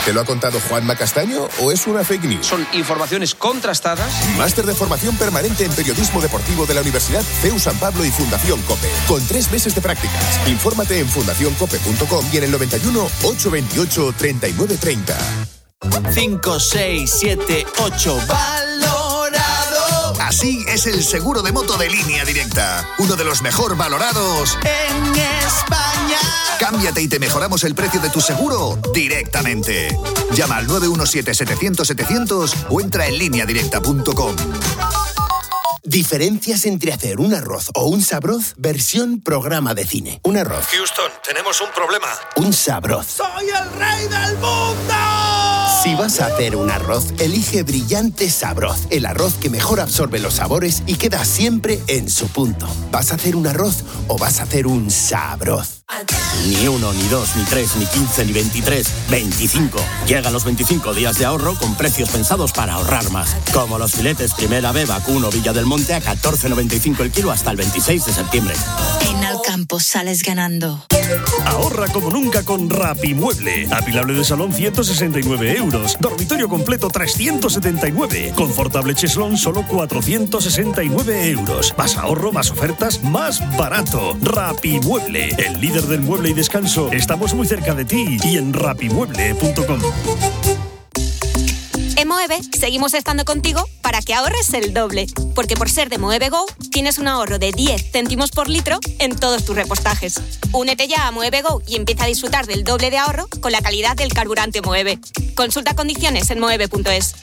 ¿Te lo ha contado Juanma Castaño o es una fake news? Son informaciones contrastadas. Máster de formación permanente en periodismo deportivo de la Universidad CEU San Pablo y Fundación COPE. Con 3 meses de prácticas. Infórmate en fundacioncope.com y en el 91 828 3930. 5, 6, 7, 8. ¡Valorado! Así es el seguro de moto de Línea Directa. Uno de los mejor valorados en España. Cámbiate y te mejoramos el precio de tu seguro directamente. Llama al 917-700-700 o entra en lineadirecta.com. Diferencias entre hacer un arroz o un sabroz, versión programa de cine. Un arroz. Houston, tenemos un problema. Un sabroz. ¡Soy el rey del mundo! Si vas a hacer un arroz, elige Brillante Sabroz, el arroz que mejor absorbe los sabores y queda siempre en su punto. ¿Vas a hacer un arroz o vas a hacer un sabroz? Ni 1, ni 2, ni 3, ni 15, ni 23, 25. Llegan los 25 días de ahorro con precios pensados para ahorrar más. Como los filetes Primera B Vacuno Villa del Monte a 14,95 el kilo hasta el 26 de septiembre. En Alcampo sales ganando. Ahorra como nunca con Rapimueble. Apilable de salón 169 euros. Dormitorio completo 379. Confortable cheslón solo 469 euros. Más ahorro, más ofertas, más barato. Rapimueble, el líder del mueble y descanso. Estamos muy cerca de ti y en rapimueble.com. En Moeve seguimos estando contigo para que ahorres el doble, porque por ser de Moeve Go tienes un ahorro de 10 céntimos por litro en todos tus repostajes. Únete ya a Moeve Go y empieza a disfrutar del doble de ahorro con la calidad del carburante Moeve. Consulta condiciones en moeve.es.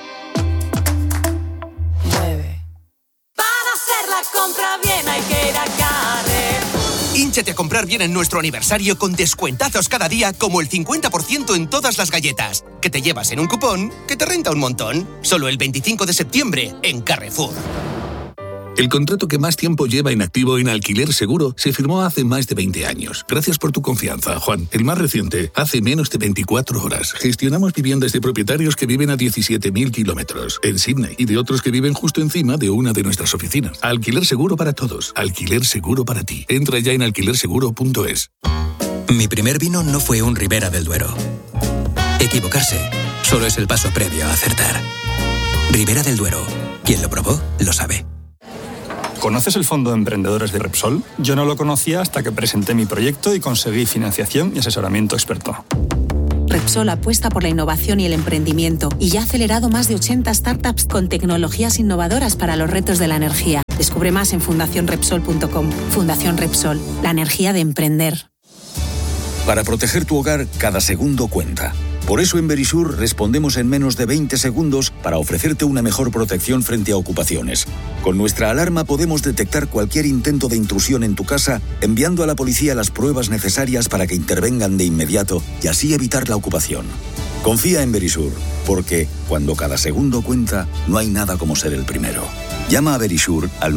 Moeve. Para hacer la compra bien hay que ir a Carrefour. Hínchate a comprar bien en nuestro aniversario con descuentazos cada día como el 50% en todas las galletas, que te llevas en un cupón que te renta un montón. Solo el 25 de septiembre en Carrefour. El contrato que más tiempo lleva inactivo en Alquiler Seguro se firmó hace más de 20 años. Gracias por tu confianza, Juan. El más reciente, hace menos de 24 horas. Gestionamos viviendas de propietarios que viven a 17.000 kilómetros en Sydney y de otros que viven justo encima de una de nuestras oficinas. Alquiler Seguro para todos. Alquiler Seguro para ti. Entra ya en alquilerseguro.es. Mi primer vino no fue un Ribera del Duero. Equivocarse solo es el paso previo a acertar. Ribera del Duero. Quien lo probó, lo sabe. ¿Conoces el Fondo de Emprendedores de Repsol? Yo no lo conocía hasta que presenté mi proyecto y conseguí financiación y asesoramiento experto. Repsol apuesta por la innovación y el emprendimiento y ya ha acelerado más de 80 startups con tecnologías innovadoras para los retos de la energía. Descubre más en fundacionrepsol.com. Fundación Repsol, la energía de emprender. Para proteger tu hogar, cada segundo cuenta. Por eso en Verisur respondemos en menos de 20 segundos para ofrecerte una mejor protección frente a ocupaciones. Con nuestra alarma podemos detectar cualquier intento de intrusión en tu casa, enviando a la policía las pruebas necesarias para que intervengan de inmediato y así evitar la ocupación. Confía en Verisur, porque cuando cada segundo cuenta, no hay nada como ser el primero. Llama a Verisur al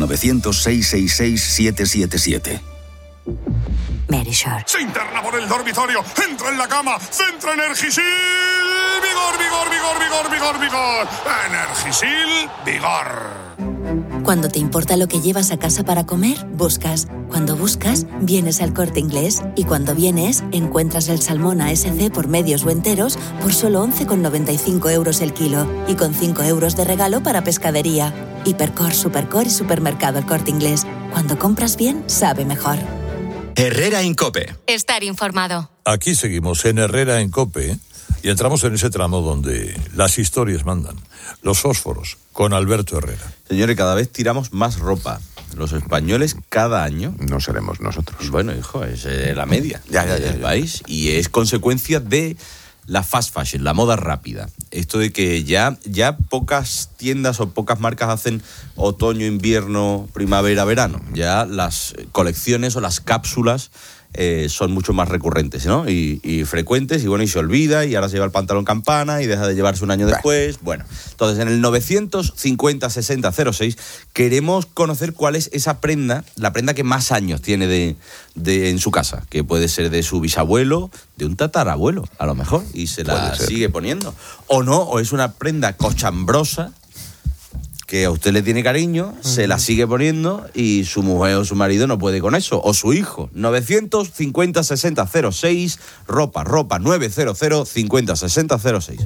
900-666-777. Verisur. Se interna por el dormitorio, entra en la cama, centra Energisil. Vigor, vigor, vigor, vigor, vigor, vigor. Energisil, vigor. Cuando te importa lo que llevas a casa para comer, buscas. Cuando buscas, vienes al Corte Inglés. Y cuando vienes, encuentras el salmón ASC por medios o enteros por solo 11,95 euros el kilo. Y con 5 euros de regalo para pescadería. Hipercor, Supercor y Supermercado El Corte Inglés. Cuando compras bien, sabe mejor. Herrera en COPE. Estar informado. Aquí seguimos en Herrera en COPE y entramos en ese tramo donde las historias mandan. Los fósforos, con Alberto Herrera. Señores, cada vez tiramos más ropa. Los españoles cada año... No seremos nosotros. Bueno, hijo, es la media del país. Y es consecuencia de la fast fashion, la moda rápida. Esto de que ya pocas tiendas o pocas marcas hacen otoño, invierno, primavera, verano. Ya las colecciones o las cápsulas son mucho más recurrentes, ¿no? Y frecuentes, y bueno, y se olvida, y ahora se lleva el pantalón campana y deja de llevarse un año después. Bueno, entonces en el 950-60-06 queremos conocer cuál es esa prenda, la prenda que más años tiene en su casa, que puede ser de su bisabuelo, de un tatarabuelo, a lo mejor, y se la sigue poniendo. O no, o es una prenda cochambrosa, que a usted le tiene cariño, se la sigue poniendo y su mujer o su marido no puede con eso, o su hijo. 950-60-06, ropa 900-50-60-06.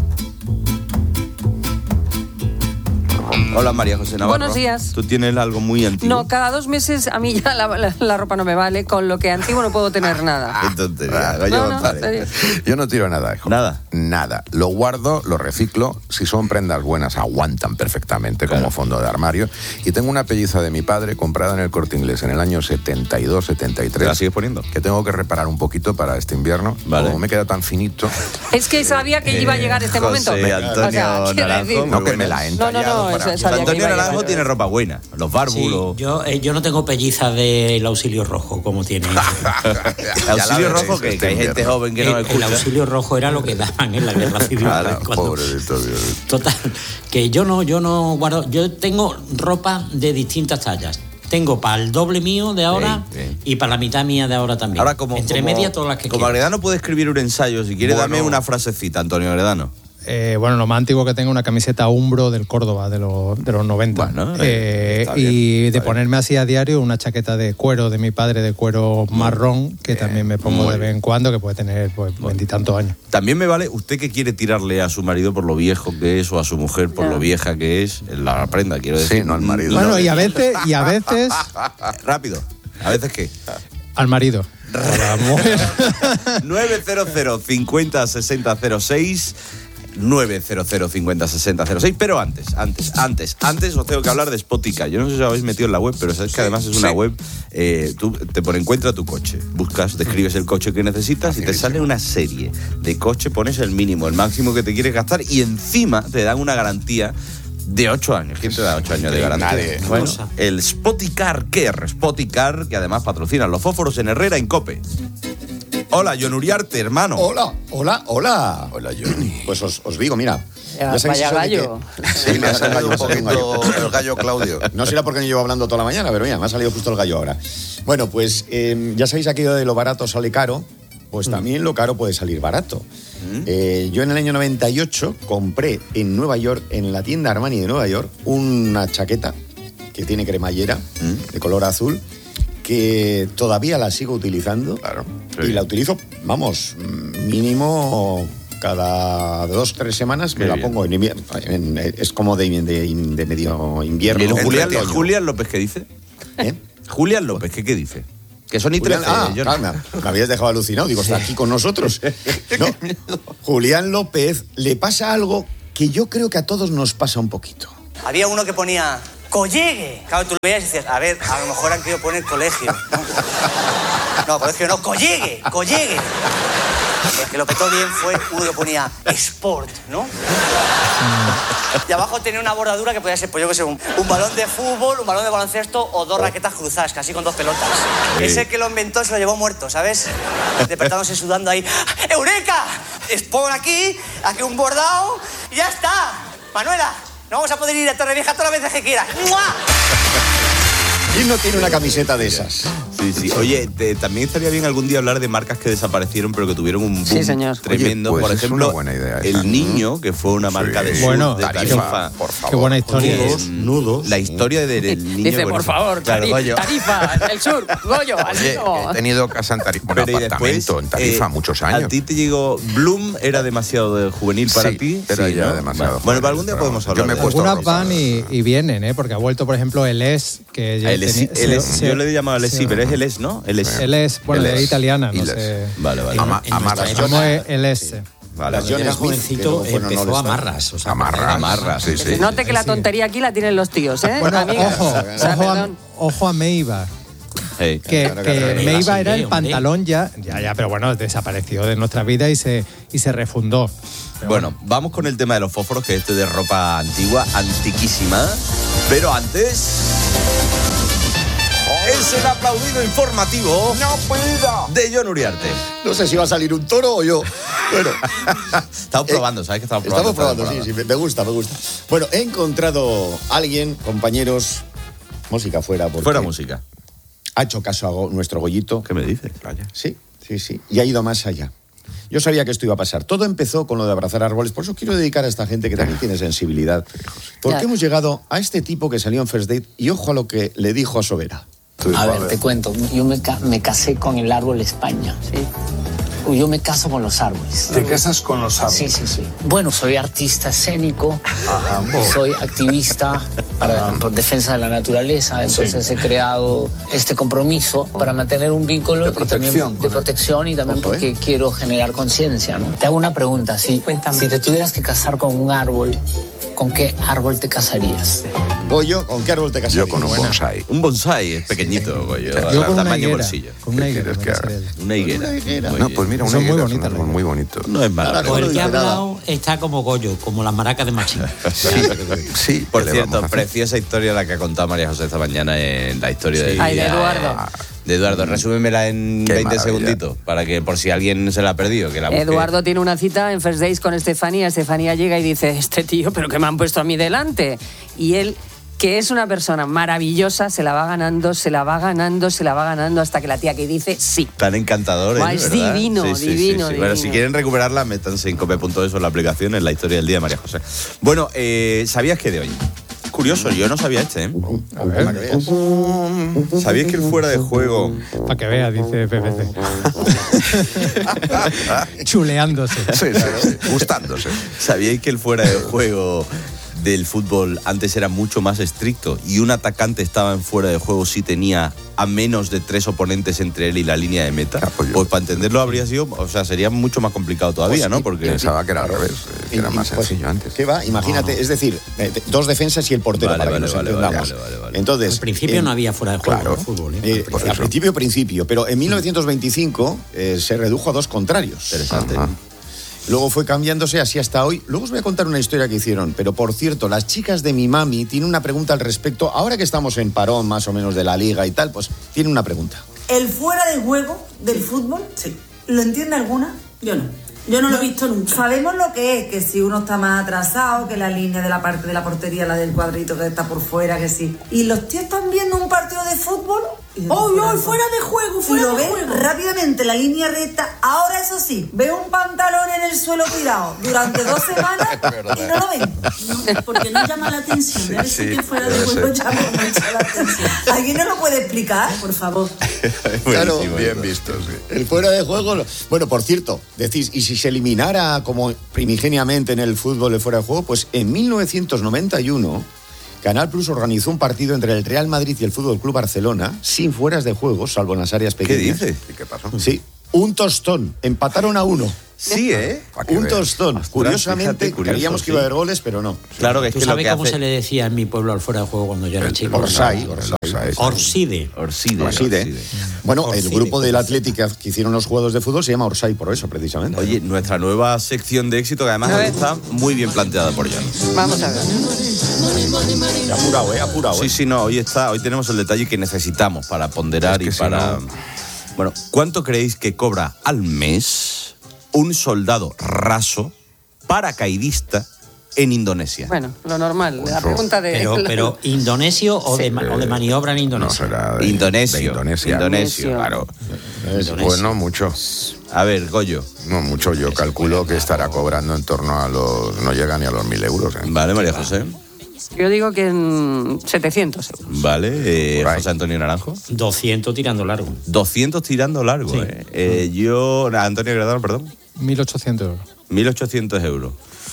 Hola, María José Navarro. Buenos días. ¿Tú tienes algo muy antiguo? No, cada 2 meses a mí ya la ropa no me vale, con lo que antiguo no puedo tener nada. Qué tontería, Gallo González. Yo no tiro nada, hijo. ¿Nada? Nada. Lo guardo, lo reciclo. Si son prendas buenas, aguantan perfectamente como fondo de armario. Y tengo una pelliza de mi padre comprada en el Corte Inglés en el año 72, 73. ¿La sigues poniendo? Que tengo que reparar un poquito para este invierno. Vale. Como me queda tan finito. Es que sabía que iba a llegar este momento. Antonio Naranjo. No, que me la he entallado para... Antonio Naranjo tiene ropa buena. Los bárbulos. Sí, yo no tengo pelliza del auxilio rojo, como tiene. ¿Auxilio rojo? Que hay gente joven que no escucha. El auxilio rojo era lo que daban en la guerra civil. Pobrecito Dios. Total, que yo no guardo. Yo tengo ropa de distintas tallas. Tengo para el doble mío de ahora y para la mitad mía de ahora también. Ahora, entre medias todas las que como Agredano puede escribir un ensayo, si quiere, dame una frasecita, Antonio Agredano. Bueno, lo más antiguo que tengo, una camiseta Umbro del Córdoba de los 90. Bueno, y de ponerme así a diario una chaqueta de cuero de mi padre, de cuero marrón, que también me pongo de vez en cuando, que puede tener pues 20 y tantos años. También me vale, usted que quiere tirarle a su marido por lo viejo que es, o a su mujer por lo vieja que es, la prenda, quiero decir. Sí, no al marido. Bueno, y a veces... Rápido. ¿A veces qué? Al marido. A la mujer. 900-50-60-06. 900-50-60-06, pero antes os tengo que hablar de Spotify. Yo no sé si os habéis metido en la web, pero sabes que además es una web, tú te pone encuentra tu coche, buscas, describes el coche que necesitas y te sale una serie de coches, pones el mínimo, el máximo que te quieres gastar y encima te dan una garantía de 8 años. ¿Quién te da 8 años de garantía? Nadie. Bueno, el Spoticar Care, Spoticar, que además patrocina los fósforos en Herrera en COPE. Hola, John Uriarte, hermano. Hola, Johnny. Pues os digo, mira. Vaya gallo. Sí, me ha salido un poquito el gallo Claudio. No será porque no llevo hablando toda la mañana, pero mira, me ha salido justo el gallo ahora. Bueno, pues ya sabéis aquello de lo barato sale caro, pues también lo caro puede salir barato. Yo en el año 98 compré en Nueva York, en la tienda Armani de Nueva York, una chaqueta que tiene cremallera de color azul, que todavía la sigo utilizando. Claro. Sí. Y la utilizo, vamos, mínimo cada 2 o 3 semanas me la pongo en invierno. Es como de medio invierno. ¿Y el Julián López qué dice? Julián López, ¿qué dice? Que son y 13. Me habías dejado alucinado. Digo, está aquí con nosotros. No, Julián López le pasa algo que yo creo que a todos nos pasa un poquito. Había uno que ponía ¡Collegue! Claro, tú lo veías y decías, a ver, a lo mejor han querido poner colegio. No, colegio no, ¡Collegue! El que lo petó bien fue uno que ponía Sport, ¿no? Y abajo tenía una bordadura que podía ser, pues yo qué sé, un balón de fútbol, un balón de baloncesto o 2 raquetas cruzadas, casi con 2 pelotas. Sí. Ese que lo inventó se lo llevó muerto, ¿sabes? Despertándose sudando ahí. ¡Eureka! Sport aquí un bordado y ya está. Manuela, no vamos a poder ir a Torrevieja todas las veces que quieras. ¡Mua! ¿Quién no tiene una camiseta de esas? Sí. Oye, también estaría bien algún día hablar de marcas que desaparecieron, pero que tuvieron un boom tremendo. Oye, pues por ejemplo, es una buena idea esa. El Niño, que fue una marca de sur, de Tarifa. Por favor. Qué buena historia. Nudos. La historia del niño. Dice, por favor, Tarifa, el sur, Goyo, Oye, he tenido casa en Tarifa, un apartamento en Tarifa muchos años. ¿A ti te llegó Bloom? ¿Era demasiado juvenil para ti? Era ya demasiado. Bueno, para algún día podemos hablar. Algunas van y vienen, porque ha vuelto, por ejemplo, el ES, que ya yo le he llamado el ES, pero es el ES, ¿no? El ES, bueno, es italiana, no sé. Vale. Amarras. ¿Cómo es el S? Vale. Cuando era jovencito empezó Amarras. O sea, Amarras, sí. Note que la tontería aquí la tienen los tíos, ¿eh? Bueno, ojo a Meiba. Hey. Que Meiba era el pantalón ya, pero bueno, desapareció de nuestra vida y se refundó. Bueno, vamos con el tema de los fósforos, que este de ropa antigua, antiquísima. Pero antes... Es el aplaudido informativo de John Uriarte. No sé si va a salir un toro o yo. Bueno, estamos probando, ¿sabes que estamos probando? Estamos probando, sí, me gusta. Bueno, he encontrado a alguien, compañeros, música fuera. Fuera música. Ha hecho caso a nuestro Goyito. ¿Qué me dices? Sí. Y ha ido más allá. Yo sabía que esto iba a pasar. Todo empezó con lo de abrazar árboles. Por eso quiero dedicar a esta gente que también tiene sensibilidad. Porque hemos llegado a este tipo que salió en First Date y ojo a lo que le dijo a Sobera. A ver, te cuento. Yo me casé con el árbol España. Sí. Yo me caso con los árboles. ¿Te casas con los árboles? Sí. Bueno, soy artista escénico, soy activista por defensa de la naturaleza, entonces he creado este compromiso para mantener un vínculo de protección y también porque quiero generar conciencia, ¿no? Te hago una pregunta, si te tuvieras que casar con un árbol, ¿con qué árbol te casarías? Goyo, ¿con qué árbol te casarías? Yo con un bonsái. Un bonsái es pequeñito, Goyo. Yo con tamaño bolsillo. Con una higuera. Una higuera. No, pues mira, una higuera es un árbol muy bonito. No es malo. Por el que ha hablado está como Goyo, como las maracas de Machín. Sí, por cierto, preciosa historia la que ha contado María José esta mañana en la historia de Eduardo. De Eduardo, resúmemela en 20 segunditos, para que por si alguien se la ha perdido, que la busque. Eduardo tiene una cita en First Days con Estefanía. Estefanía llega y dice, este tío, ¿pero qué me han puesto a mí delante? Y él, que es una persona maravillosa, se la va ganando hasta que la tía que dice sí. Tan encantador, ¿eh? Es divino, divino. Bueno, si quieren recuperarla, métanse en cope.es o en la aplicación, en la historia del día de María José. Bueno, ¿sabías que de hoy? Curioso, yo no sabía A ver. ¿Sabías que el fuera de juego? Para que vea, dice PPC. Chuleándose. Sí, gustándose. ¿Sabíais que el fuera de juego del fútbol antes era mucho más estricto y un atacante estaba en fuera de juego si tenía a menos de 3 oponentes entre él y la línea de meta? Pues para entenderlo habría sido, o sea, sería mucho más complicado todavía, ¿no? Porque pensaba que era al revés, que era más sencillo antes. ¿Qué va? Imagínate, es decir, 2 defensas y el portero, para que nos entendamos. Entonces, al principio no había fuera de juego en fútbol. Al principio, pero en 1925 se redujo a 2 contrarios. Interesante. Luego fue cambiándose así hasta hoy. Luego os voy a contar una historia que hicieron. Pero, por cierto, las chicas de mi mami tienen una pregunta al respecto. Ahora que estamos en parón más o menos de la liga y tal, pues tienen una pregunta. ¿El fuera de juego del fútbol? Sí. ¿Lo entiende alguna? Yo no. Yo no lo he visto nunca. Sabemos lo que es, que si uno está más atrasado, que la línea de la parte de la portería, la del cuadrito que está por fuera, que sí. ¿Y los tíos están viendo un partido de fútbol? ¡Oh, no! ¡Fuera de juego! ¡Fuera de juego! Y lo ven rápidamente, la línea recta. Ahora, eso sí, veo un pantalón en el suelo tirado durante 2 semanas y no lo ven. No, porque no llama la atención. Debe ser que fuera de juego llama mucho la atención. ¿Alguien nos lo puede explicar, por favor? Claro, bien visto, sí. El fuera de juego... Bueno, por cierto, decís, ¿y si se eliminara como primigeniamente en el fútbol el fuera de juego? Pues en 1991... Canal Plus organizó un partido entre el Real Madrid y el Fútbol Club Barcelona sin fueras de juego, salvo en las áreas pequeñas. ¿Qué dices? ¿Y qué pasó? Sí, un tostón. Empataron a 1. Sí, ¿eh? Un tostón. Ostras, curiosamente, fíjate, curioso, creíamos que iba a haber goles, pero no. Claro que es ¿Tú que lo sabes que cómo hace... se le decía en mi pueblo al fuera de juego cuando yo era chico? Orsay. Orside. Bueno, el grupo del Atlético que hicieron los jugadores de fútbol se llama Orsay por eso, precisamente. Oye, nuestra nueva sección de éxito, que además está muy bien planteada por Jan. Vamos a ver. Apurado. Sí, no, hoy tenemos el detalle que necesitamos para ponderar y para... Bueno, ¿cuánto creéis que cobra al mes un soldado raso paracaidista en Indonesia? Bueno, lo normal, la pregunta de... Pero ¿indonesio o de maniobra en Indonesia? No, será Indonesio, claro. Pues no mucho. A ver, Goyo. No mucho, yo calculo que estará cobrando en torno a los... No llega ni a los 1.000 euros. Vale, María José. Yo digo que en 700 euros. Vale, José Antonio Naranjo. 200 tirando largo. 200 tirando largo, sí. Yo, Antonio Gradón, perdón. 1.800 euros. 1.800 euros.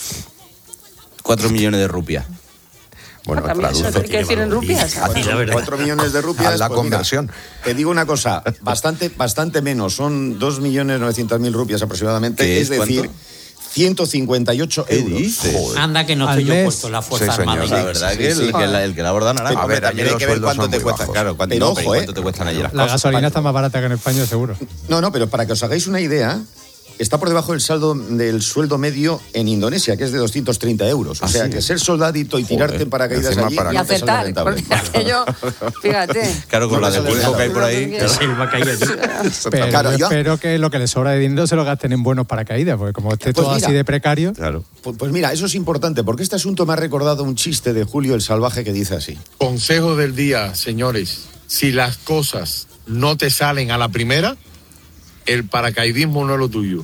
4 millones de rupias. Bueno, también eso hay que decir en rupias. 4 millones de rupias. La pues conversión. Mira, te digo una cosa, bastante menos. Son 2.900.000 rupias aproximadamente. Es decir... ¿cuánto? 158 euros. Joder. Anda que no estoy yo puesto en la Fuerza Armada. La verdad que el que la aborda Naranjo. A ver, también hay que ver cuánto te cuesta. Claro, pero ojo, cuánto te cuestan allí las La cosas. gasolina está más barata que en España, seguro. No, pero para que os hagáis una idea, está por debajo del saldo del sueldo medio en Indonesia, que es de 230 euros. O sea, que ser soldadito y tirarte en paracaídas allí... Y aceptar, porque aquello, fíjate... Claro, con la de pulpo que hay por ahí... Pero claro, yo espero que lo que les sobra de dinero se lo gasten en buenos paracaídas, porque como esté todo así de precario... Claro. Pues mira, eso es importante, porque este asunto me ha recordado un chiste de Julio el Salvaje que dice así. Consejo del día, señores. Si las cosas no te salen a la primera, el paracaidismo no es lo tuyo.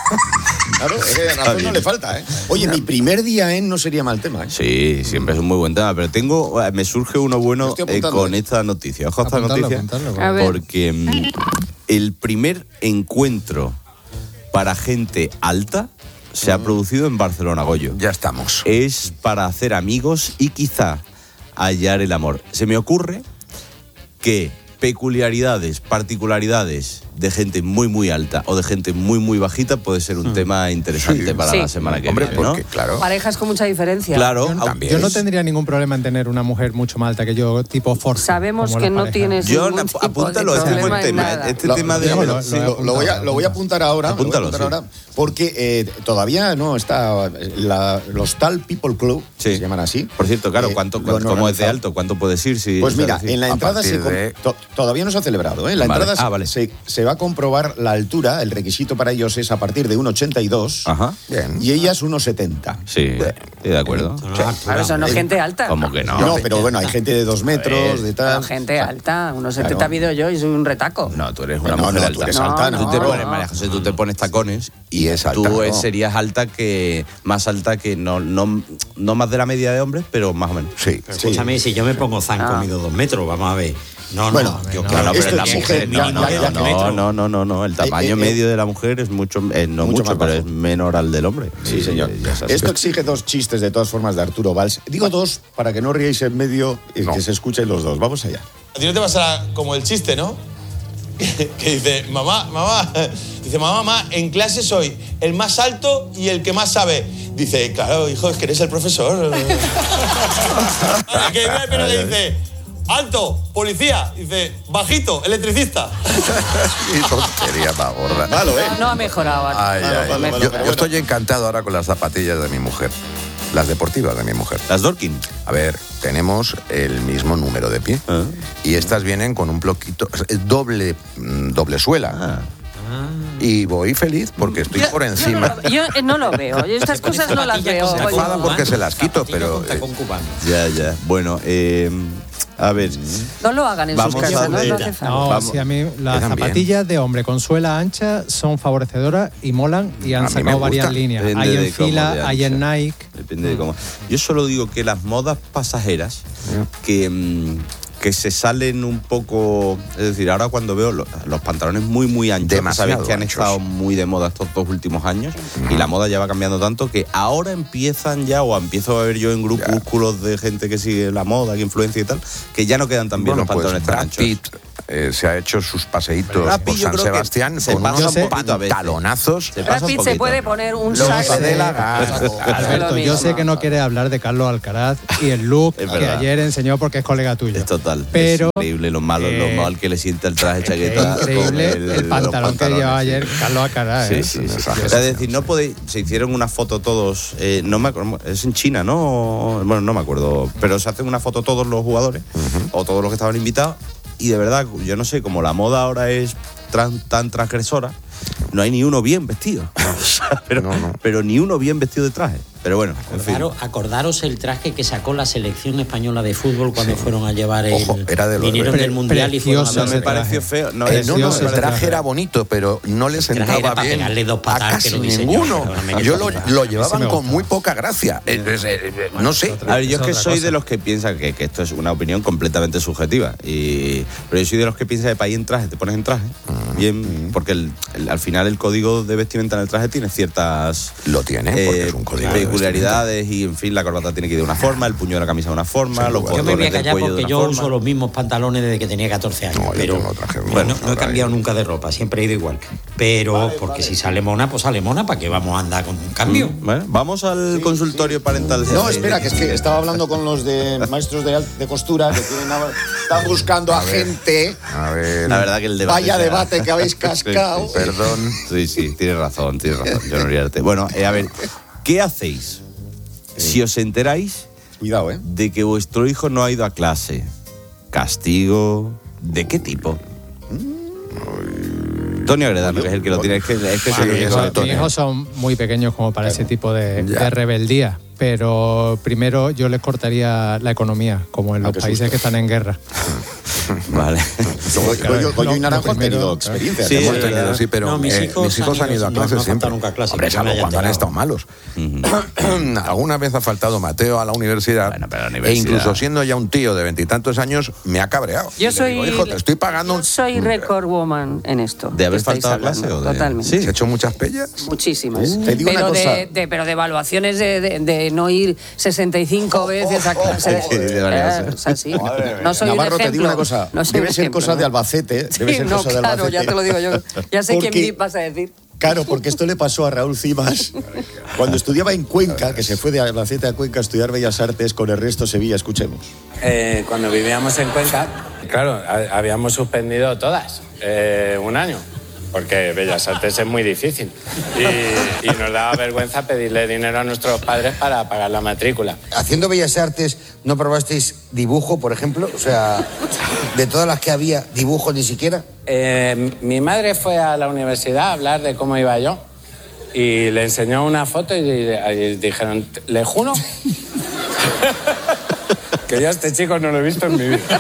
Claro, es que razón no le falta, ¿eh? Oye, mi primer día en no sería mal tema, ¿eh? Sí, siempre es un muy buen tema, pero me surge uno bueno con esta noticia. Ojo a esta noticia, porque el primer encuentro para gente alta se ha producido en Barcelona, Goyo. Ya estamos. Es para hacer amigos y quizá hallar el amor. Se me ocurre que peculiaridades, particularidades de gente muy muy alta o de gente muy muy bajita puede ser un tema interesante para la semana que viene, ¿no? Claro. Parejas con mucha diferencia. Claro, yo no tendría ningún problema en tener una mujer mucho más alta que yo, tipo Forza. Sabemos que no tienes ningún tipo apúntalo, de este problema buen en tema. nada. Este tema de... Lo voy a apuntar ahora. Apúntalo, porque todavía no está... los Tal People Club, se llaman así. Por cierto, claro, ¿cómo es de alto? ¿Cuánto puedes ir? Pues mira, en la entrada todavía no se ha celebrado, ¿eh? En la entrada se va a comprobar la altura. El requisito para ellos es a partir de 1,82. Ajá. Y ellas 1,70. Sí, estoy de acuerdo. Claro, eso no es gente alta. ¿Cómo que no? No, pero bueno, hay gente de 2 metros, de tal. No, gente alta, 1,70 mido yo y soy un retaco. No, tú eres una mujer alta. Tú eres alta, Tú te pones, María José, tú te pones tacones y tú serías alta que... Más alta que no más de la media de hombres, pero más o menos. Sí. Pero escúchame, si yo me pongo zanco, mido 2 metros, vamos a ver. No, pero la mujer no, el tamaño medio de la mujer es mucho pero es menor al del hombre. Sí, señor. Esto exige 2 chistes de todas formas de Arturo Valls. Digo 2 para que no ríais en medio y que se escuchen los dos. Vamos allá. A ti no te pasará como el chiste, ¿no? Que dice, mamá, en clase soy el más alto y el que más sabe. Dice, claro, hijo, es que eres el profesor. Pero le dice, alto, policía. Dice, bajito, electricista. Qué tontería más gorda. Malo, ¿eh? No ha mejorado. Yo estoy encantado ahora con las zapatillas de mi mujer. Las deportivas de mi mujer. ¿Las Dorkin? A ver, tenemos el mismo número de pie. Y estas vienen con un bloquito, doble suela. Y voy feliz porque estoy por encima. Yo no lo veo. Yo estas cosas no las veo. Se enfada porque se las quito, pero... Ya. Bueno, a ver... No lo hagan en sus casas, no lo hace falta. No, sí, a mí las zapatillas de hombre con suela ancha son favorecedoras y molan y han sacado varias líneas. Hay en Fila, hay en Nike. Depende de cómo. Yo solo digo que las modas pasajeras que se salen un poco, es decir, ahora cuando veo los pantalones muy muy anchos, sabes que han estado muy de moda estos 2 últimos años y la moda ya va cambiando tanto que ahora empiezan ya, o empiezo a ver yo en grupúsculos de gente que sigue la moda, que influencia y tal, que ya no quedan tan bien los pantalones tan anchos. Se ha hecho sus paseitos por San Sebastián con unos pantalonazos. Brad Pitt se puede poner un saco. Alberto, yo sé que no quieres hablar de Carlos Alcaraz y el look que ayer enseñó porque es colega tuyo. Es total. Pero es increíble lo mal que le siente el traje chaqueta. Es increíble el pantalón que llevaba ayer Carlos Alcaraz. Sí. Es decir, no podéis. Se hicieron una foto todos. No me acuerdo, es en China, ¿no? Bueno, no me acuerdo. Pero se hacen una foto todos los jugadores o todos los que estaban invitados. Y de verdad, yo no sé, como la moda ahora es tan transgresora, no hay ni uno bien vestido. Pero ni uno bien vestido de traje. Pero bueno, acordaros el traje que sacó la selección española de fútbol cuando fueron a llevar vinieron del Mundial y fueron a... No me pareció feo. El traje era bonito, pero no le sentaba bien a casi ninguno. Yo lo llevaban con muy poca gracia. No sé. A ver, yo es que soy de los que piensan que esto es una opinión completamente subjetiva. Pero yo soy de los que piensan que para ir en traje, te pones en traje. Bien, porque al final el código de vestimenta en el traje tiene ciertas... Lo tiene, porque es un código peculiaridades y, en fin, la corbata tiene que ir de una forma, el puño de la camisa de una forma, los botones del cuello de una forma. Yo me voy a callar porque yo uso los mismos pantalones desde que tenía 14 años, pero no he cambiado nunca de ropa, siempre he ido igual. Pero, porque si sale mona, pues sale mona, ¿para qué vamos a andar con un cambio? Bueno, vamos al consultorio parental. No, espera, que es que estaba hablando con los de maestros de costura que están buscando a gente. A ver, la verdad que el debate... Vaya debate que habéis cascado. Perdón. Sí, tienes razón, yo no riarte. Bueno, a ver, ¿qué hacéis si os enteráis de que vuestro hijo no ha ido a clase? ¿Castigo? ¿De qué tipo? Antonio Agredano, que es el que lo tiene. Mis hijos son muy pequeños como para ese tipo de rebeldía. Pero primero yo les cortaría la economía, como en los países que están en guerra. Vale. Goyo y Naranjo han tenido experiencias. Sí, hemos tenido, sí, pero mis hijos han ido a clase siempre. Nunca clase, Hombre, salvo cuando han estado malos. Alguna vez ha faltado Mateo a la universidad, e incluso siendo ya un tío de 20 y tantos años, me ha cabreado. Yo soy, digo, hijo, te estoy pagando. Soy record woman en esto. ¿De haber que estáis faltado a clase hablando. o de...? Totalmente. ¿Sí? ¿Has hecho muchas pellas? Muchísimas. Te digo pero, una cosa. pero de evaluaciones de no ir 65 veces a clase. O sea, sí. No soy Navarro, un ejemplo. te digo una cosa. No soy Debe un ser ejemplo, cosa ¿no? de Albacete. Debe ser no, cosa de claro, Albacete. ya te lo digo yo. Ya sé Porque- quién vas a decir. Claro, porque esto le pasó a Raúl Cimas cuando estudiaba en Cuenca, que se fue de Albacete a Cuenca a estudiar Bellas Artes con Ernesto Sevilla. Escuchemos. Cuando vivíamos en Cuenca, claro, habíamos suspendido todas un año, porque Bellas Artes es muy difícil. Y nos daba vergüenza pedirle dinero a nuestros padres para pagar la matrícula. Haciendo Bellas Artes, ¿no probasteis dibujo, por ejemplo? O sea, de todas las que había, dibujo ni siquiera. Mi madre fue a la universidad a hablar de cómo iba yo y le enseñó una foto y dijeron, ¿le juro? Que yo a este chico no lo he visto en mi vida.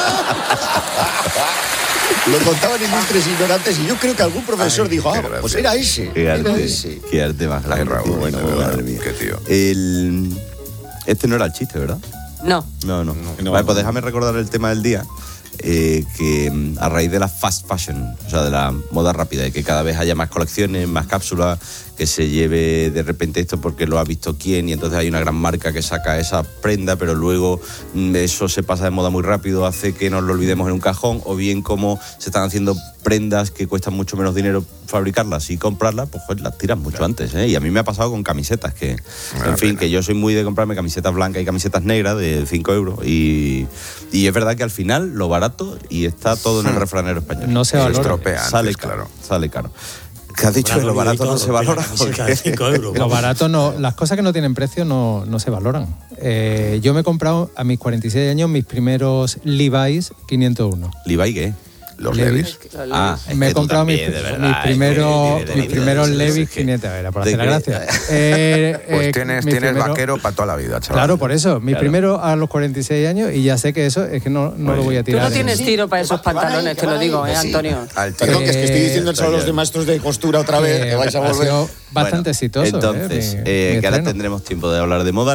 Lo contaban ilustres ignorantes y yo creo que algún profesor dijo, pues era ese. Qué Era arte, ese. qué arte más grande. Raúl, tío. Bueno, madre mía. Qué tío. Este no era el chiste, ¿verdad? No. No. Vale, pues déjame recordar el tema del día. Que a raíz de la fast fashion, o sea, de la moda rápida, de que cada vez haya más colecciones, más cápsulas, que se lleve de repente esto porque lo ha visto quién y entonces hay una gran marca que saca esa prenda, pero luego eso se pasa de moda muy rápido, hace que nos lo olvidemos en un cajón, o bien como se están haciendo prendas que cuestan mucho menos dinero fabricarlas y comprarlas, pues joder, las tiras mucho antes, ¿eh? Y a mí me ha pasado con camisetas, que en fin, que yo soy muy de comprarme camisetas blancas y camisetas negras de 5 euros y es verdad que al final lo barato y está todo en el refranero español. No se valora. Estropea Sale antes, caro, sale caro. ¿Qué has dicho? Que lo barato no se valora. Lo barato no, las cosas que no tienen precio no se valoran. Yo me he comprado a mis 46 años mis primeros Levi's 501. ¿Levi qué? Los Levi's. Me he comprado mis primeros Levi's 500. Era por hacer la gracia. Pues tienes vaquero para toda la vida, chaval. Claro, por eso. Mi Claro. primero a los 46 años y ya sé que eso es que no lo voy a Tú tirar. no tienes tiro para esos pantalones, te lo digo, Antonio. Perdón, que es que estoy diciendo eso a los de maestros de costura otra vez, que vais a ha volver. sido bastante exitoso. Entonces, mi que ahora estreno. tendremos tiempo de hablar de moda.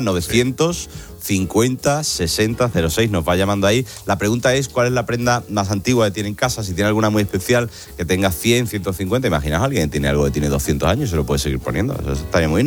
950 60 06 nos va llamando ahí. La pregunta es, ¿cuál es la prenda más antigua que tiene en casa? Si tiene alguna muy especial, que tenga 100, 150. Imaginaos, alguien tiene algo que tiene 200 años y se lo puede seguir poniendo. Eso estaría muy bien.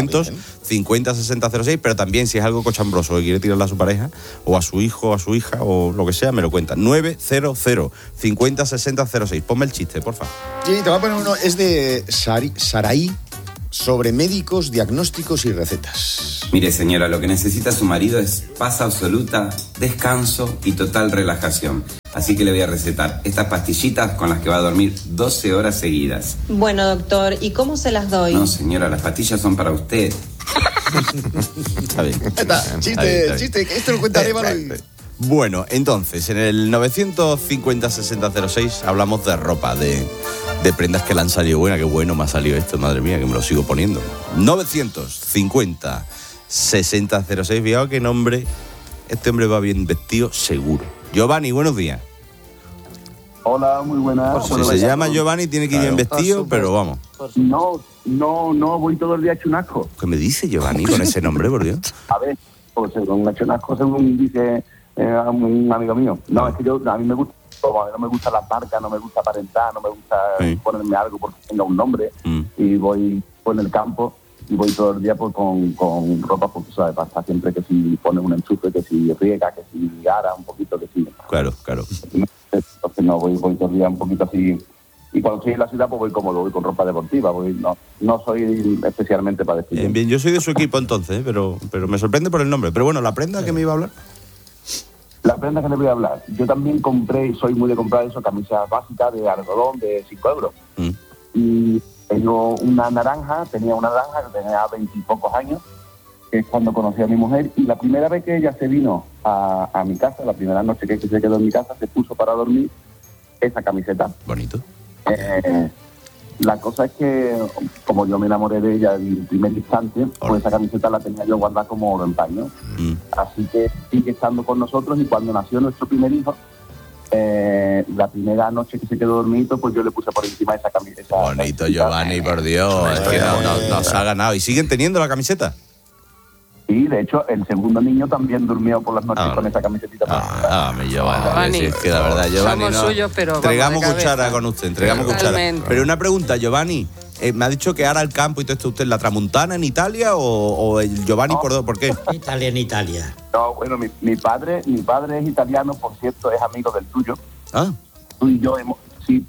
950 60 06, pero también si es algo cochambroso que quiere tirarle a su pareja, o a su hijo, o a su hija, o lo que sea, me lo cuenta. 900 50 60 06. Ponme el chiste, porfa. Sí, te voy a poner uno, es de Saraí, sobre médicos, diagnósticos y recetas. Mire, señora, lo que necesita su marido es paz absoluta, descanso y total relajación. Así que le voy a recetar estas pastillitas con las que va a dormir 12 horas seguidas. Bueno, doctor, ¿y cómo se las doy? No, señora, las pastillas son para usted. Está bien. Chiste, que esto lo cuenta Arévalo y... Bueno, entonces, en el 950 60 06 hablamos de ropa, de prendas que le han salido buenas. Qué bueno me ha salido esto, madre mía, que me lo sigo poniendo. 950 60 06, fijaos qué nombre. Este hombre va bien vestido, seguro. Giovanni, buenos días. Hola, muy buenas. Si se llama Giovanni, tiene que ir bien vestido, pero vamos. No, voy todo el día a chunasco. ¿Qué me dice Giovanni con ese nombre, por Dios? A ver, pues según a chunasco, según dice un amigo mío. No, es que a mí me gusta, no me gusta la marca, no me gusta aparentar, no me gusta ponerme algo porque tenga un nombre. Y voy por el campo y voy todo el día pues, con ropa, porque sabes, pasa siempre que si pones un enchufe, que si riega, que si ara un poquito, que si... Claro. Entonces no, voy todo el día un poquito así. Y cuando estoy en la ciudad, pues voy cómodo, voy con ropa deportiva, no soy especialmente para vestir. Bien, yo soy de su equipo entonces, pero me sorprende por el nombre. Pero bueno, la prenda que me iba a hablar. La prenda que le voy a hablar. Yo también soy muy de comprar eso, camisas básicas de algodón de 5 euros. Y tengo una naranja que tenía 20 y pocos años, que es cuando conocí a mi mujer, y la primera vez que ella se vino a mi casa, la primera noche que se quedó en mi casa, se puso para dormir esa camiseta. Bonito. La cosa es que, como yo me enamoré de ella en el primer instante, pues esa camiseta la tenía yo guardada como oro en paño. Así que sigue estando con nosotros, y cuando nació nuestro primer hijo, La primera noche que se quedó dormido, pues yo le puse por encima esa camiseta. Bonito, Giovanni, por Dios. Es que nos ha ganado. ¿Y siguen teniendo la camiseta? Sí, de hecho, el segundo niño también durmió por las noches con esa camiseta. Mi Giovanni. Sí, es que la verdad, Giovanni, somos suyos, pero entregamos vamos de cuchara cabeza. con usted, entregamos cuchara. Pero una pregunta, Giovanni. Me ha dicho que ahora el campo y todo esto, ¿usted en la Tramuntana en Italia o el Giovanni por qué? Italia en Italia. No, bueno, mi padre es italiano, por cierto, es amigo del tuyo. Ah. Tú y yo hemos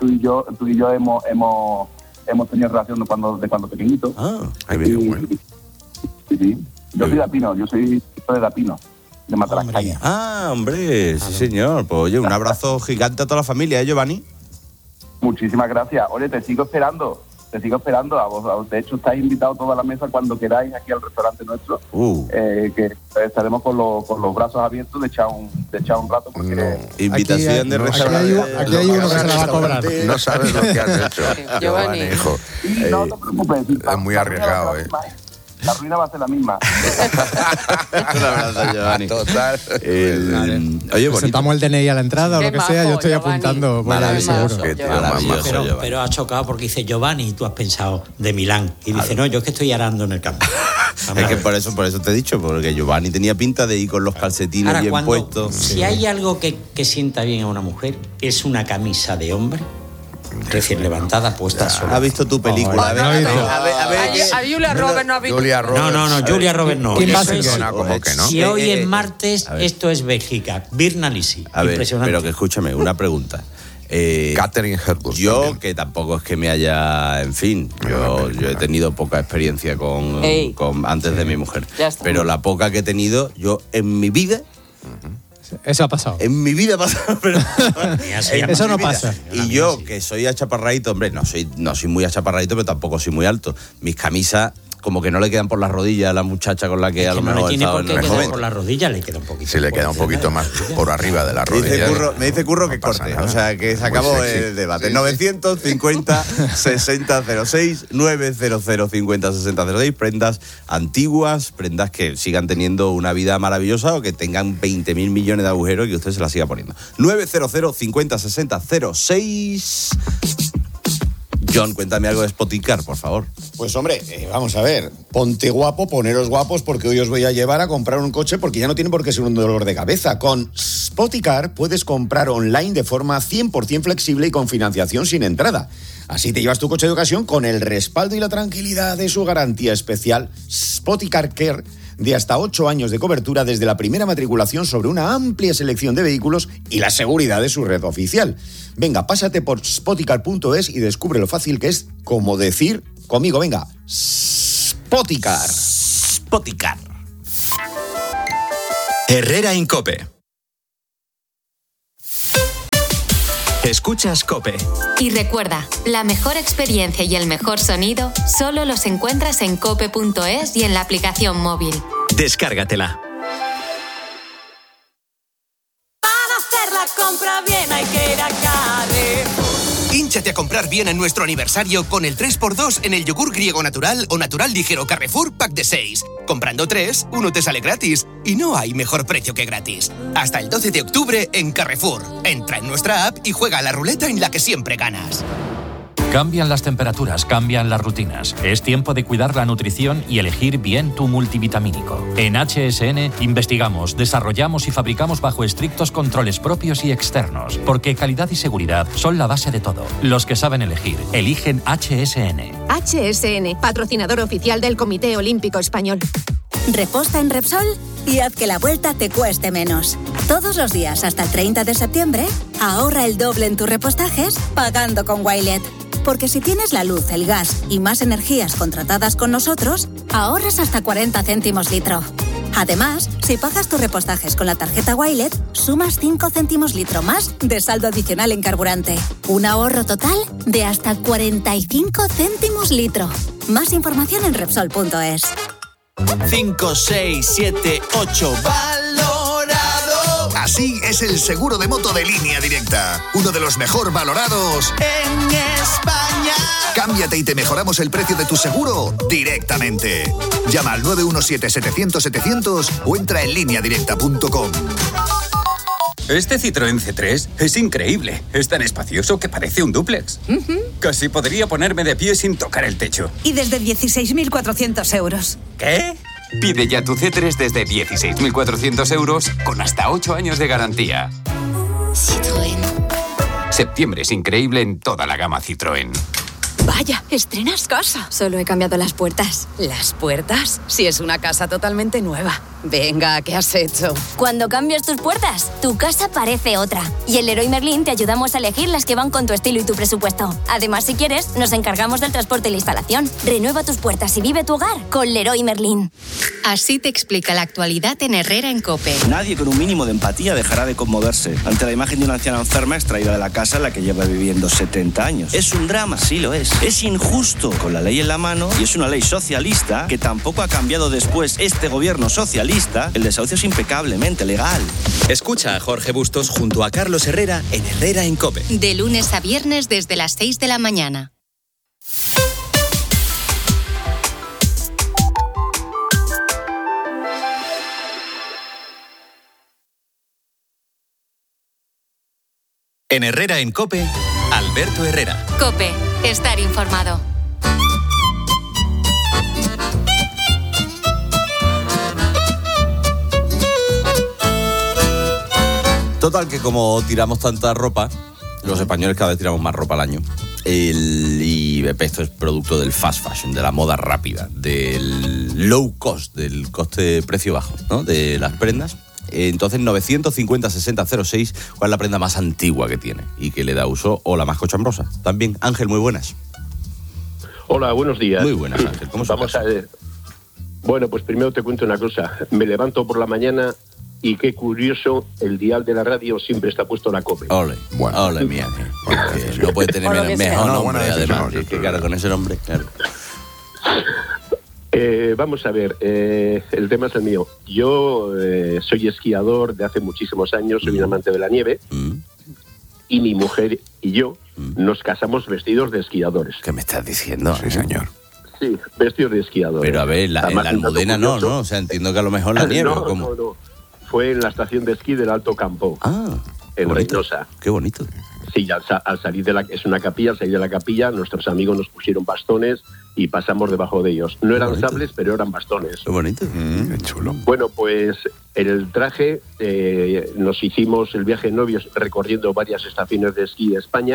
tenido relación de cuando pequeñito. Bueno. Sí. Yo soy de Apino, yo soy de Apino, de Matalascaña. Hombre, sí, señor. Pues oye, un abrazo gigante a toda la familia, Giovanni. Muchísimas gracias. Oye, te sigo esperando a vos. De hecho, estáis invitados toda la mesa cuando queráis aquí al restaurante nuestro. Que estaremos con los brazos abiertos de echar un rato. Porque invitación de restaurante. Aquí hay uno que se la va a cobrar. No sabes lo que has hecho, Giovanni, hijo. No te preocupes. Es muy arriesgado, La ruina va a ser la misma. Un abrazo, Giovanni. Total. Oye, presentamos el DNI a la entrada o lo que sea, yo estoy apuntando. Maravilloso. Pero ha chocado porque dice Giovanni y tú has pensado de Milán. Y dice, no, yo es que estoy arando en el campo. Es que por eso te he dicho, porque Giovanni tenía pinta de ir con los calcetines ahora, bien puestos. Si hay algo que sienta bien a una mujer, es una camisa de hombre. Es decir, levantada, puesta sola. ¿Has visto tu película? A Julia Roberts no ha visto. No, Julia Roberts no. Si hoy es martes, esto es Bélgica. Birnalisi. A ver, impresionante. pero que escúchame, una pregunta. Catherine Hepburn. Yo, también. Que tampoco es que me haya... En fin, yo he tenido poca experiencia con antes de mi mujer. Pero la poca que he tenido, yo en mi vida... Eso ha pasado. En mi vida ha pasado, pero... Eso no pasa. Y yo, que soy achaparradito, hombre, no soy muy achaparradito, pero tampoco soy muy alto. Mis camisas como que no le quedan por las rodillas a la muchacha con la que a lo mejor estaba en el joven. Por las rodillas le queda un poquito. Sí, le queda un poquito más por arriba de la rodilla. Me dice Curro que corte. O sea, que se acabó el debate. 950-6006, 900-50-6006. Prendas antiguas, prendas que sigan teniendo una vida maravillosa o que tengan 20.000 millones de agujeros y que usted se las siga poniendo. 900-50-6006. John, cuéntame algo de Spoticar, por favor. Pues hombre, vamos a ver, ponte guapo, poneros guapos, porque hoy os voy a llevar a comprar un coche porque ya no tiene por qué ser un dolor de cabeza. Con Spoticar puedes comprar online de forma 100% flexible y con financiación sin entrada. Así te llevas tu coche de ocasión con el respaldo y la tranquilidad de su garantía especial Spoticar Care, de hasta 8 años de cobertura desde la primera matriculación sobre una amplia selección de vehículos y la seguridad de su red oficial. Venga, pásate por spoticar.es y descubre lo fácil que es, como decir conmigo, venga, Spoticar. Spoticar. Herrera en COPE. Escuchas COPE. Y recuerda, la mejor experiencia y el mejor sonido solo los encuentras en cope.es y en la aplicación móvil. Descárgatela. Para hacer la compra bien hay que ir a Carrefour. Hínchate a comprar bien en nuestro aniversario con el 3x2 en el yogur griego natural o natural ligero Carrefour Pack de 6. Comprando 3, uno te sale gratis. Y no hay mejor precio que gratis. Hasta el 12 de octubre en Carrefour. Entra en nuestra app y juega a la ruleta en la que siempre ganas. Cambian las temperaturas, cambian las rutinas. Es tiempo de cuidar la nutrición y elegir bien tu multivitamínico. En HSN investigamos, desarrollamos y fabricamos bajo estrictos controles propios y externos, porque calidad y seguridad son la base de todo. Los que saben elegir, eligen HSN. HSN, patrocinador oficial del Comité Olímpico Español. Reposta en Repsol y haz que la vuelta te cueste menos. Todos los días hasta el 30 de septiembre, ahorra el doble en tus repostajes pagando con Wilet. Porque si tienes la luz, el gas y más energías contratadas con nosotros, ahorras hasta 40 céntimos litro. Además, si pagas tus repostajes con la tarjeta Wilet, sumas 5 céntimos litro más de saldo adicional en carburante. Un ahorro total de hasta 45 céntimos litro. Más información en Repsol.es. 5, 6, 7, 8, valorado. Así es el seguro de moto de Línea Directa. Uno de los mejor valorados en España. Cámbiate y te mejoramos el precio de tu seguro directamente. Llama al 917-700-700 o entra en lineadirecta.com. Este Citroën C3 es increíble. Es tan espacioso que parece un dúplex. Casi podría ponerme de pie sin tocar el techo. Y desde 16.400 euros. ¿Qué? Pide ya tu C3 desde 16.400 euros con hasta 8 años de garantía. Citroën. Septiembre es increíble en toda la gama Citroën. Vaya, estrenas casa. Solo he cambiado las puertas. ¿Las puertas? Si es una casa totalmente nueva. Venga, ¿qué has hecho? Cuando cambias tus puertas, tu casa parece otra. Y en Leroy Merlin te ayudamos a elegir las que van con tu estilo y tu presupuesto. Además, si quieres, nos encargamos del transporte y la instalación. Renueva tus puertas y vive tu hogar con Leroy Merlin. Así te explica la actualidad en Herrera en COPE. Nadie con un mínimo de empatía dejará de conmoverse ante la imagen de una anciana enferma extraída de la casa en la que lleva viviendo 70 años. Es un drama, sí lo es. Es injusto con la ley en la mano y es una ley socialista que tampoco ha cambiado después este gobierno socialista. El desahucio es impecablemente legal. Escucha a Jorge Bustos junto a Carlos Herrera en Herrera en COPE. De lunes a viernes desde las 6 de la mañana. En Herrera en COPE, Alberto Herrera. COPE, estar informado. Total, que como tiramos tanta ropa, los españoles cada vez tiramos más ropa al año. Y esto es producto del fast fashion, de la moda rápida, del low cost, del coste-precio bajo, ¿no? De las prendas. Entonces, 950-6006, ¿cuál es la prenda más antigua que tiene y que le da uso, o la más cochambrosa? También, Ángel, muy buenas. Hola, buenos días. Muy buenas, Ángel. ¿Cómo Vamos a ver. Bueno, pues primero te cuento una cosa. Me levanto por la mañana y qué curioso, el dial de la radio siempre está puesto la COPE. Ole, bueno. Ole, mi Ángel. No puede tener mejor nombre, además. Es que claro, con ese nombre, claro. Vamos a ver, el tema es el mío. Yo soy esquiador de hace muchísimos años, soy un amante de la nieve, y mi mujer y yo nos casamos vestidos de esquiadores. ¿Qué me estás diciendo? Sí, señor. Sí, vestidos de esquiadores. Pero a ver, en la Almudena no, ¿no? O sea, entiendo que a lo mejor la nieve. No. Fue en la estación de esquí del Alto Campo, en Reynosa. Qué bonito. Sí, al salir es una capilla, al salir de la capilla, nuestros amigos nos pusieron bastones y pasamos debajo de ellos. No eran sables, pero eran bastones. Qué bonito. Qué chulo. Bueno, pues en el traje nos hicimos el viaje de novios recorriendo varias estaciones de esquí de España.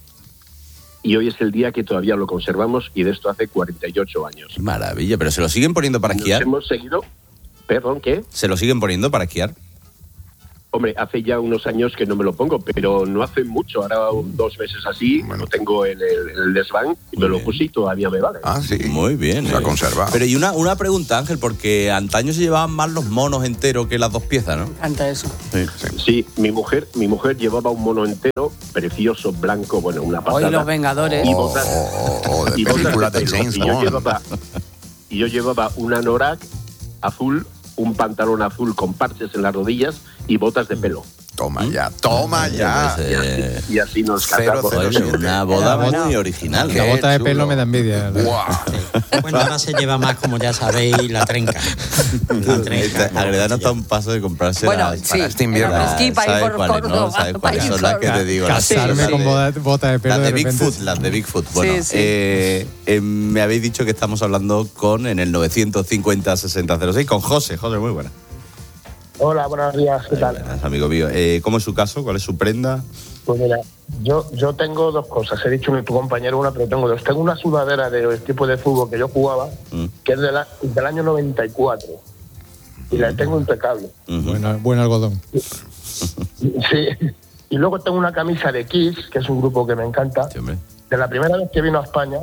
Y hoy es el día que todavía lo conservamos, y de esto hace 48 años. Maravilla, pero ¿se lo siguen poniendo para esquiar? Nos hemos seguido... Perdón, ¿qué? ¿Se lo siguen poniendo para esquiar? Hombre, hace ya unos años que no me lo pongo, pero no hace mucho. Ahora 2 meses así, lo tengo en el desván y me lo puse y todavía me vale. Ah, sí. Muy bien. Se ha conservado. Pero y una pregunta, Ángel, porque antaño se llevaban más los monos enteros que las dos piezas, ¿no? Canta eso. Sí, mi mujer llevaba un mono entero, precioso, blanco, bueno, una pasada. Hoy los Vengadores. Y botas, de película de James Bond. Y yo llevaba un anorak azul, un pantalón azul con parches en las rodillas y botas de pelo. Toma ya. Y así nos casamos. Una boda muy original. La bota de pelo me da envidia. Bueno, ahora se lleva más, como ya sabéis, la trenca. Agredano está a un paso de comprarse para este invierno. ¿Sabes cuáles son las que te digo? Casarme con bota de pelo. Las de Bigfoot. Bueno, me habéis dicho que estamos hablando en el 950-6006 con José. José, muy buena. Hola, buenos días, ¿qué tal? Buenas, amigo mío. ¿Cómo es su caso? ¿Cuál es su prenda? Pues mira, yo tengo 2 cosas. He dicho que tu compañero una, pero tengo 2. Tengo una sudadera del tipo de fútbol que yo jugaba, que es del año 94. Y la tengo impecable. Buen algodón. Sí. Y luego tengo una camisa de Kiss, que es un grupo que me encanta. Sí, de la primera vez que vino a España,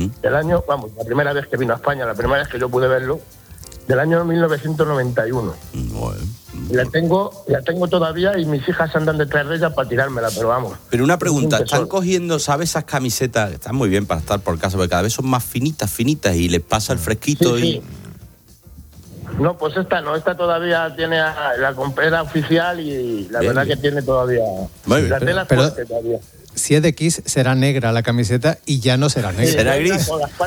la primera vez que vino a España, la primera vez que yo pude verlo, del año 1991. Y la tengo todavía y mis hijas andan detrás de ella para tirármela, pero vamos. Pero una pregunta, ¿están cogiendo, sabes, esas camisetas? Están muy bien para estar por casa, porque cada vez son más finitas y les pasa el fresquito sí. No, pues esta todavía tiene la comprera oficial y la verdad que tiene todavía... La tela fuerte todavía. Si es de Kiss, será negra la camiseta y ya no será negra. ¿Será gris?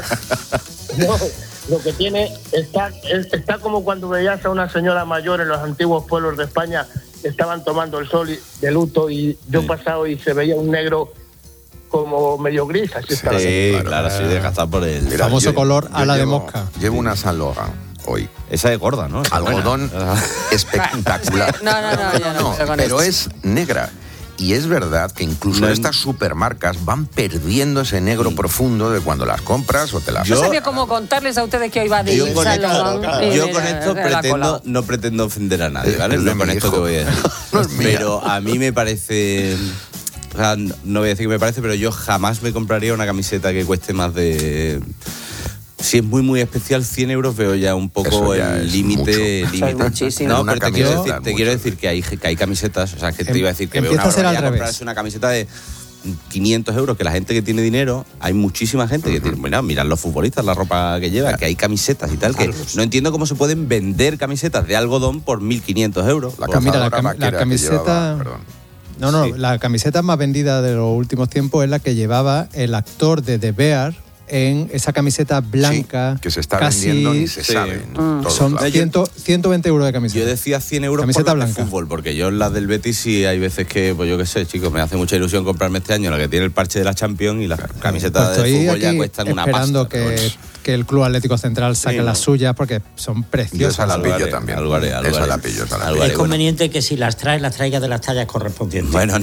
No, lo que tiene está como cuando veías a una señora mayor en los antiguos pueblos de España estaban tomando el sol de luto y yo pasado y se veía un negro como medio gris, así estaba. Sí, claro, sí, de gastar por el famoso color ala de mosca. Llevo una Saint Laurent hoy. Esa es gorda, ¿no? Esa algodón espectacular. No, pero es negra. Y es verdad que incluso estas supermarcas van perdiendo ese negro profundo de cuando las compras o te las... Yo sabía cómo contarles a ustedes que hoy va de Yo con esto no pretendo ofender a nadie, ¿vale? No con esto que voy a decir. Pero a mí me parece... O sea, no voy a decir que me parece, pero yo jamás me compraría una camiseta que cueste más de... Si es muy especial, 100 euros veo ya un poco el límite. No, pero te quiero decir que hay camisetas, o sea, que te iba a decir que veo una barbaridad comprarse una camiseta de 500 euros, que la gente que tiene dinero, hay muchísima gente que tiene, bueno, mirad los futbolistas, la ropa que lleva, que hay camisetas y tal, que no entiendo cómo se pueden vender camisetas de algodón por 1.500 euros. La camiseta... la camiseta más vendida de los últimos tiempos es la que llevaba el actor de The Bear en esa camiseta blanca. Sí, que se está vendiendo ni se sabe. Son 120 euros de camiseta. Yo decía 100 euros camiseta por blanca. El fútbol, porque yo en las del Betis sí hay veces que, pues yo qué sé, chicos, me hace mucha ilusión comprarme este año la que tiene el parche de la Champions y las camisetas de fútbol ya cuestan una pasta. Esperando que el Club Atlético Central saque las suyas porque son preciosas. Yo esa la pillo también. Esa la pillo. Es conveniente que si las traigas de las tallas correspondientes. Bueno,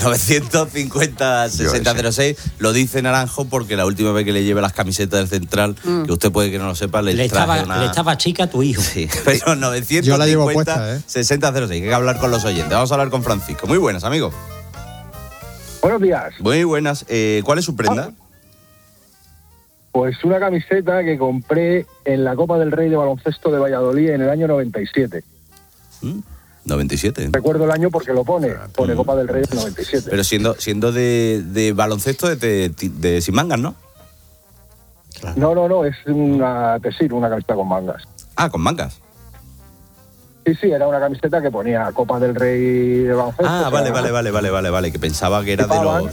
950-6006 lo dice Naranjo porque la última vez que le lleve las camisetas del Central, que usted puede que no lo sepa, le estaba chica a tu hijo. Sí, pero 950 yo la llevo puesta, 6006. Hay que hablar con los oyentes. Vamos a hablar con Francisco. Muy buenas, amigo. Buenos días. Muy buenas. ¿Cuál es su prenda? Pues una camiseta que compré en la Copa del Rey de baloncesto de Valladolid en el año 97. 97. Recuerdo el año porque lo pone Copa del Rey del 97. Pero siendo de baloncesto de sin mangas, ¿no? No, es una camiseta con mangas. Ah, con mangas. Sí, era una camiseta que ponía Copa del Rey de baloncesto. Ah, vale, que pensaba que era de los...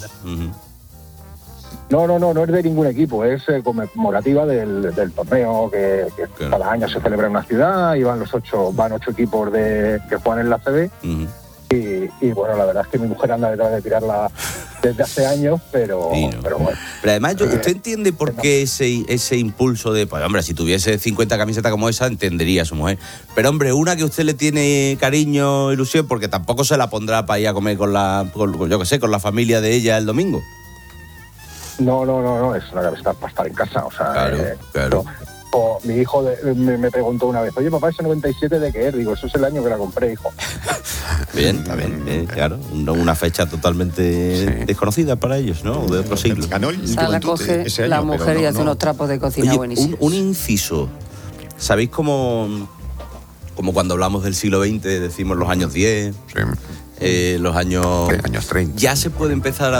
No es de ningún equipo, es conmemorativa del torneo que cada año se celebra en una ciudad y van 8 equipos que juegan en la CB. Y bueno, la verdad es que mi mujer anda detrás de tirarla desde hace años, pero bueno. Pero además, ¿usted entiende por qué ese impulso de, pues hombre, si tuviese 50 camisetas como esa, entendería a su mujer? Pero hombre, una que usted le tiene cariño, ilusión, porque tampoco se la pondrá para ir a comer con la familia de ella el domingo. No, es una camiseta para estar en casa, o sea... Claro. Mi hijo me preguntó una vez, oye, papá, ¿ese 97 de qué es? Digo, eso es el año que la compré, hijo. Bien, claro. Una fecha totalmente desconocida para ellos, ¿no? De otro siglo. O sea, la coge la mujer y hace unos trapos de cocina buenísimos. Un inciso. ¿Sabéis cómo cuando hablamos del siglo XX decimos los años 10? Los años 30. Ya se puede empezar a